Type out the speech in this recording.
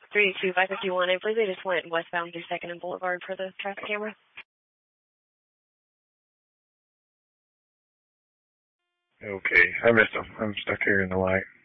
32551, I believe they just went westbound through 2nd and Boulevard for the traffic camera. Okay, I missed them. I'm stuck here in the light.